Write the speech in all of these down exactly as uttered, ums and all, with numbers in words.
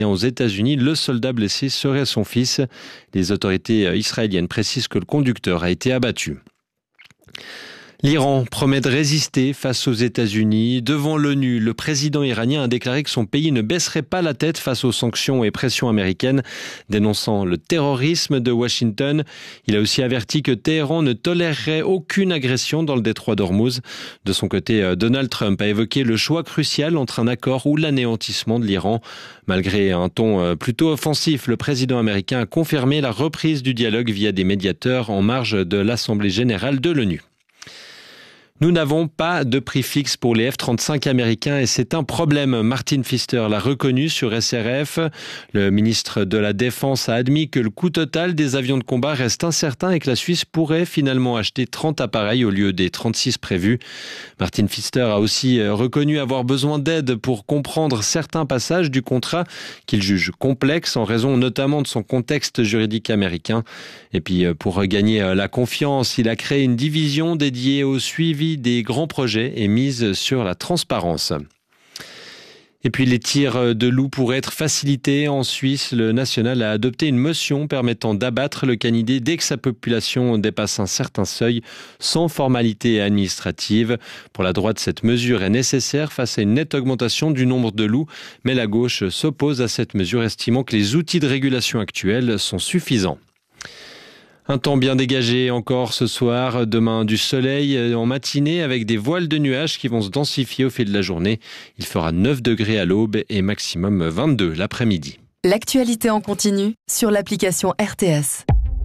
aux États-Unis. Le soldat blessé serait son fils. Les autorités israéliennes précisent que le conducteur a été abattu. L'Iran promet de résister face aux États-Unis. Devant l'ONU, le président iranien a déclaré que son pays ne baisserait pas la tête face aux sanctions et pressions américaines, dénonçant le terrorisme de Washington. Il a aussi averti que Téhéran ne tolérerait aucune agression dans le détroit d'Ormuz. De son côté, Donald Trump a évoqué le choix crucial entre un accord ou l'anéantissement de l'Iran. Malgré un ton plutôt offensif, le président américain a confirmé la reprise du dialogue via des médiateurs en marge de l'Assemblée générale de l'ONU. Nous n'avons pas de prix fixe pour les F trente-cinq américains et c'est un problème. Martin Pfister l'a reconnu sur S R F. Le ministre de la Défense a admis que le coût total des avions de combat reste incertain et que la Suisse pourrait finalement acheter trente appareils au lieu des trente-six prévus. Martin Pfister a aussi reconnu avoir besoin d'aide pour comprendre certains passages du contrat qu'il juge complexes en raison notamment de son contexte juridique américain. Et puis pour regagner la confiance, il a créé une division dédiée au suivi des grands projets et mise sur la transparence. Et puis les tirs de loups pourraient être facilités. En Suisse, le national a adopté une motion permettant d'abattre le canidé dès que sa population dépasse un certain seuil, sans formalité administrative. Pour la droite, cette mesure est nécessaire face à une nette augmentation du nombre de loups, mais la gauche s'oppose à cette mesure, estimant que les outils de régulation actuels sont suffisants. Un temps bien dégagé encore ce soir, demain du soleil en matinée avec des voiles de nuages qui vont se densifier au fil de la journée. Il fera neuf degrés à l'aube et maximum vingt-deux l'après-midi. L'actualité en continu sur l'application R T S.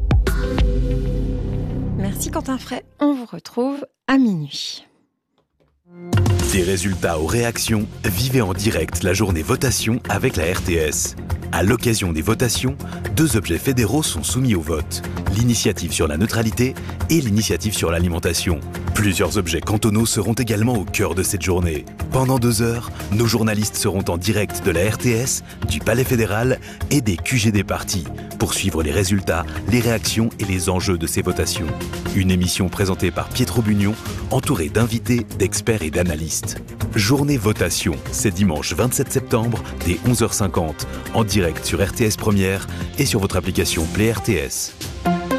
Merci Quentin Fray, on vous retrouve à minuit. Des résultats aux réactions, vivez en direct la journée votation avec la R T S. À l'occasion des votations, deux objets fédéraux sont soumis au vote. L'initiative sur la neutralité et l'initiative sur l'alimentation. Plusieurs objets cantonaux seront également au cœur de cette journée. Pendant deux heures, nos journalistes seront en direct de la R T S, du Palais fédéral et des Q G des partis pour suivre les résultats, les réactions et les enjeux de ces votations. Une émission présentée par Pietro Bugnon, entourée d'invités, d'experts et d'analystes. Journée votation, c'est dimanche vingt-sept septembre dès onze heures cinquante, en direct sur R T S Première et sur votre application Play R T S.